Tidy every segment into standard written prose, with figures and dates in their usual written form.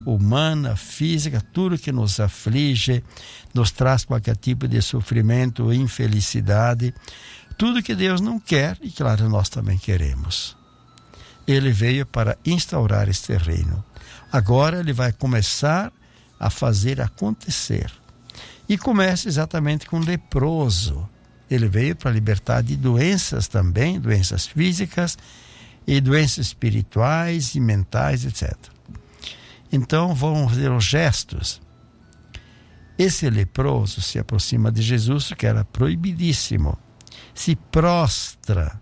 humana, física, tudo que nos aflige, nos traz qualquer tipo de sofrimento ou infelicidade, tudo que Deus não quer e, claro, nós também queremos. Ele veio para instaurar este reino. Agora ele vai começar a fazer acontecer. E começa exatamente com o leproso. Ele veio para libertar de doenças também, doenças físicas e doenças espirituais e mentais, etc. Então vamos ver os gestos. Esse leproso se aproxima de Jesus, que era proibidíssimo. Se prostra.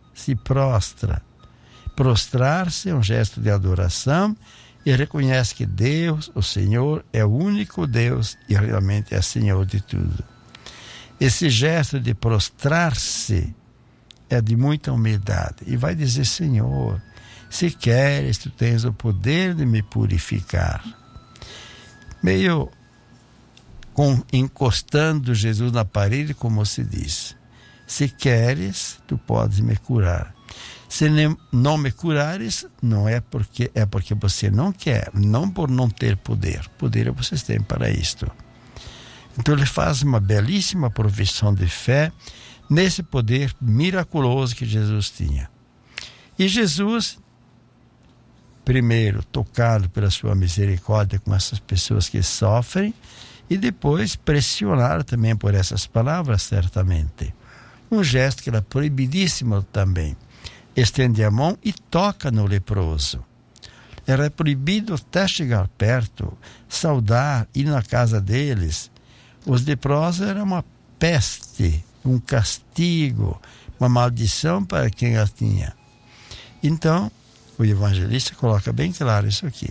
Prostrar-se é um gesto de adoração e reconhece que Deus, o Senhor, é o único Deus e realmente é Senhor de tudo. Esse gesto de prostrar-se é de muita humildade e vai dizer: Senhor, se queres, tu tens o poder de me purificar. Meio encostando Jesus na parede, como se diz: se queres, tu podes me curar. Se não me curares, não é porque você não quer, não por não ter poder. Poder vocês têm para isto. Então ele faz uma belíssima profissão de fé nesse poder miraculoso que Jesus tinha. E Jesus, primeiro, tocado pela sua misericórdia com essas pessoas que sofrem, e depois pressionado também por essas palavras, certamente. Um gesto que era proibidíssimo também. Estende a mão e toca no leproso. Era proibido até chegar perto, saudar, ir na casa deles. Os leprosos eram uma peste, um castigo, uma maldição para quem a tinha. Então, o evangelista coloca bem claro isso aqui.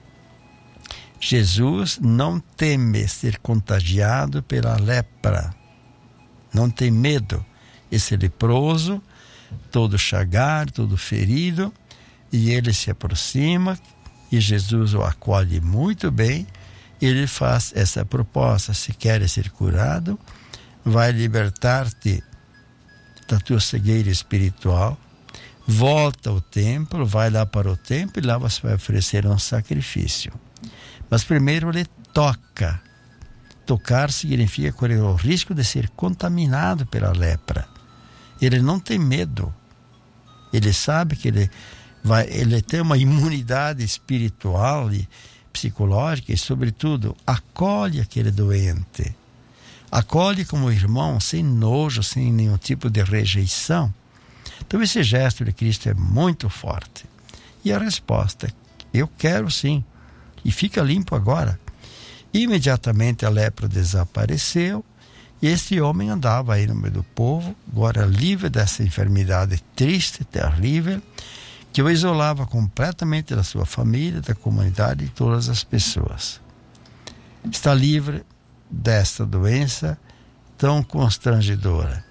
Jesus não teme ser contagiado pela lepra. Não tem medo. Esse leproso, todo chagado, todo ferido, e ele se aproxima e Jesus o acolhe muito bem. Ele faz essa proposta: se queres ser curado, vai libertar-te da tua cegueira espiritual, volta ao templo, vai lá para o templo e lá você vai oferecer um sacrifício. Mas primeiro ele toca. Tocar significa correr o risco de ser contaminado pela lepra. Ele não tem medo. Ele sabe que ele tem uma imunidade espiritual e psicológica e, sobretudo, acolhe aquele doente. Acolhe como irmão, sem nojo, sem nenhum tipo de rejeição. Então esse gesto de Cristo é muito forte. E a resposta é: eu quero sim. E fica limpo agora. Imediatamente a lepra desapareceu. E esse homem andava aí no meio do povo, agora livre dessa enfermidade triste, terrível, que o isolava completamente da sua família, da comunidade e de todas as pessoas. Está livre desta doença tão constrangedora.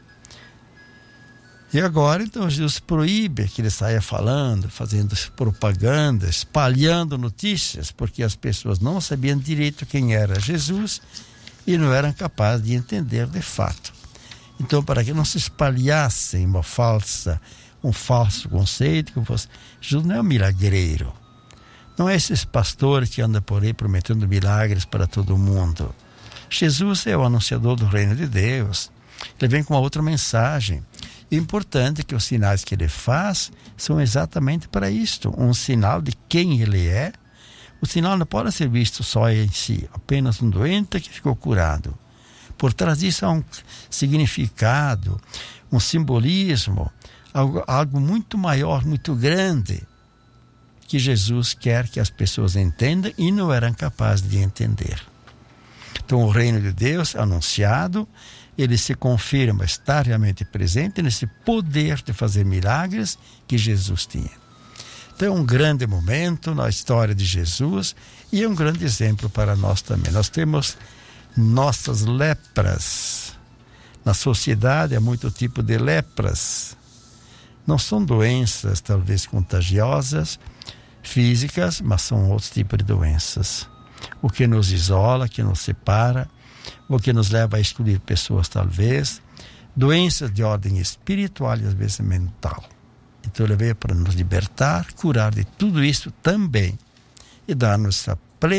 E agora, então, Jesus proíbe que ele saia falando, fazendo propaganda, espalhando notícias, porque as pessoas não sabiam direito quem era Jesus e não eram capazes de entender de fato. Então, para que não se espalhassem um falso conceito, que Jesus não é um milagreiro. Não é esses pastores que andam por aí prometendo milagres para todo mundo. Jesus é o anunciador do reino de Deus. Ele vem com uma outra mensagem. O importante é que os sinais que ele faz são exatamente para isto. Um sinal de quem ele é. O sinal não pode ser visto só em si, apenas um doente que ficou curado. Por trás disso há um significado, um simbolismo, algo muito maior, muito grande, que Jesus quer que as pessoas entendam e não eram capazes de entender. Então o reino de Deus anunciado, ele se confirma, está realmente presente nesse poder de fazer milagres que Jesus tinha. Então é um grande momento na história de Jesus e é um grande exemplo para nós também. Nós temos nossas lepras. Na sociedade há muito tipo de lepras. Não são doenças talvez contagiosas, físicas, mas são outros tipos de doenças. O que nos isola, que nos separa, o que nos leva a excluir pessoas talvez, doenças de ordem espiritual e às vezes mental. Então ele veio para nos libertar, curar de tudo isso também e dar-nos essa